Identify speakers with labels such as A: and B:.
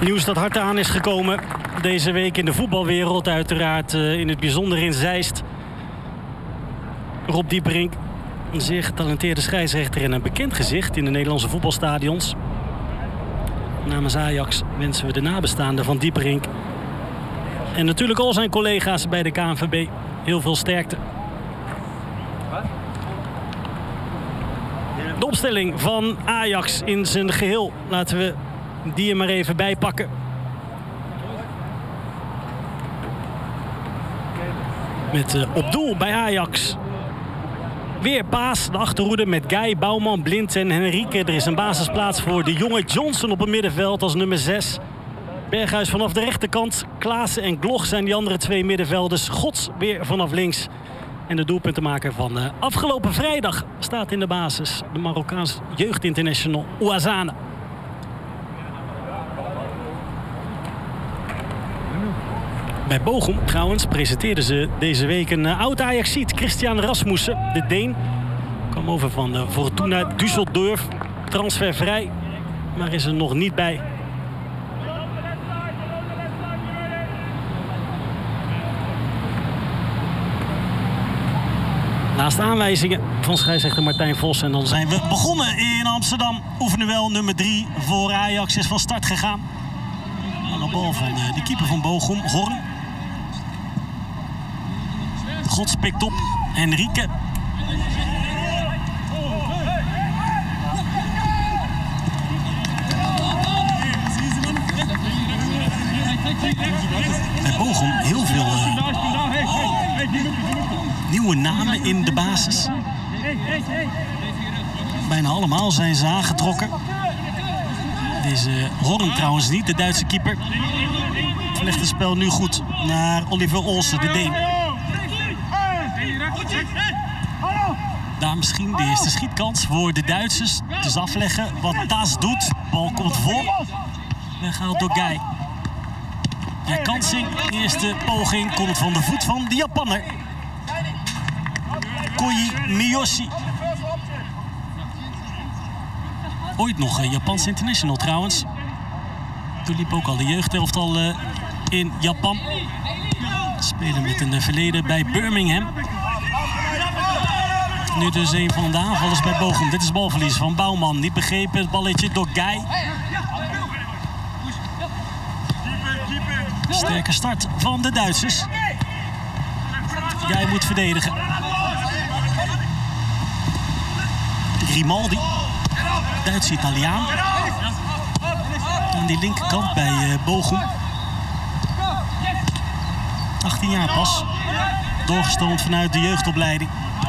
A: Nieuws dat hard aan is gekomen deze week in de voetbalwereld. Uiteraard in het bijzonder in Zeist. Rob Dieperink, een zeer getalenteerde scheidsrechter en een bekend gezicht in de Nederlandse voetbalstadions. Namens Ajax wensen we de nabestaanden van Dieperink en natuurlijk al zijn collega's bij de KNVB heel veel sterkte. De opstelling van Ajax in zijn geheel. Laten we die er maar even bij pakken. Met op doel bij Ajax weer Paas, de achterhoede met Guy, Bouwman, Blind en Henrique. Er is een basisplaats voor de jonge Johnson op het middenveld als nummer 6. Berghuis vanaf de rechterkant. Klaassen en Gloch zijn die andere twee middenvelders. Gods weer vanaf links. En de doelpuntenmaker van afgelopen vrijdag staat in de basis. De Marokkaans jeugdinternational Ouazzane. Bij Bochum trouwens presenteerden ze deze week een oud-Ajaxiet, Christian Rasmussen, de Deen. Kwam over van Fortuna Düsseldorf, transfervrij, maar is er nog niet bij. Naast aanwijzingen van scheidsrechter Martijn Vos. En dan zijn we begonnen in Amsterdam. Oefenuel nummer 3 voor Ajax is van start gegaan. Aan de bal van de keeper van Bochum, Horn. Gods pikt op. Henrique. Bij Bochum heel veel nieuwe namen in de basis. Bijna allemaal zijn ze aangetrokken. Deze Horn trouwens niet, de Duitse keeper. Verlegt het spel nu goed naar Oliver Olsen, de Deen. Daar misschien de eerste schietkans voor de Duitsers. Dus afleggen wat Das doet. De bal komt vol. Weggehaald door Guy. Herkansing, eerste poging komt van de voet van de Japanner. Koji Miyoshi. Ooit nog Japans international trouwens. Toen liep ook al de jeugdelftal in Japan. Spelen met een verleden bij Birmingham. Nu dus een van de aanvallers bij Bochum. Dit is balverlies van Bouwman. Niet begrepen, het balletje door Guy. Sterke start van de Duitsers. Guy moet verdedigen. Grimaldi. Duits-Italiaan. Aan die linkerkant bij Bochum. 18 jaar pas. Doorgestoomd vanuit de jeugdopleiding.